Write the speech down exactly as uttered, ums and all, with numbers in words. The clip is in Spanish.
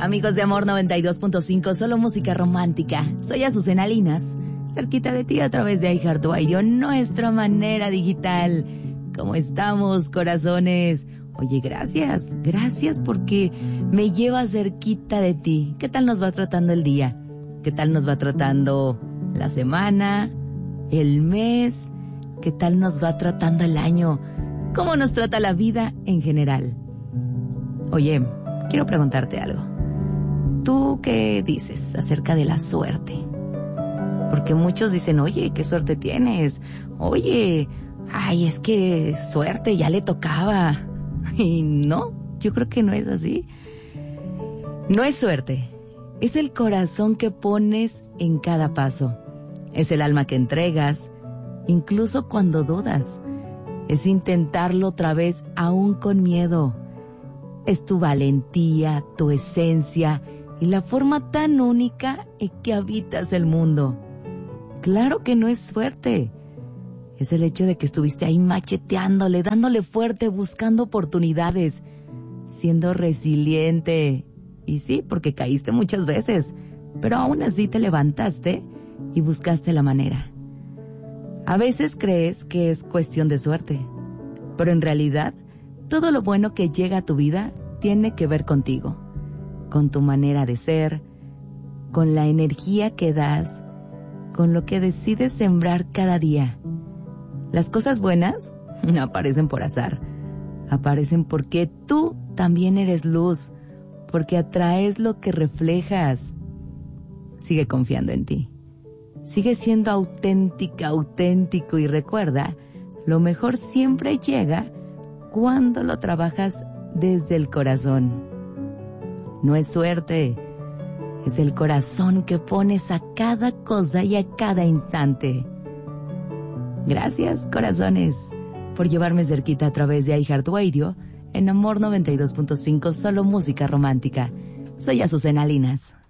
Amigos de Amor noventa y dos punto cinco, solo música romántica. Soy Azucena Linas, cerquita de ti a través de iHeartRadio, nuestra manera digital. ¿Cómo estamos, corazones? Oye, gracias, gracias porque me llevas cerquita de ti. ¿Qué tal nos va tratando el día? ¿Qué tal nos va tratando la semana, el mes? ¿Qué tal nos va tratando el año? ¿Cómo nos trata la vida en general? Oye, quiero preguntarte algo. ¿Tú qué dices acerca de la suerte? Porque muchos dicen, oye, ¿qué suerte tienes? Oye, ay, es que suerte, ya le tocaba. Y no, yo creo que no es así. No es suerte, es el corazón que pones en cada paso. Es el alma que entregas, incluso cuando dudas. Es intentarlo otra vez aún con miedo. Es tu valentía, tu esencia y la forma tan única en que habitas el mundo. Claro que no es suerte. Es el hecho de que estuviste ahí macheteándole, dándole fuerte, buscando oportunidades, siendo resiliente. Y sí, porque caíste muchas veces, pero aún así te levantaste y buscaste la manera. A veces crees que es cuestión de suerte, pero en realidad todo lo bueno que llega a tu vida tiene que ver contigo, con tu manera de ser, con la energía que das, con lo que decides sembrar cada día. Las cosas buenas no aparecen por azar, aparecen porque tú también eres luz, porque atraes lo que reflejas. Sigue confiando en ti. Sigue siendo auténtica, auténtico y recuerda, lo mejor siempre llega cuando lo trabajas desde el corazón. No es suerte, es el corazón que pones a cada cosa y a cada instante. Gracias, corazones, por llevarme cerquita a través de iHeartRadio en Amor noventa y dos punto cinco, solo música romántica. Soy Azucena Linas.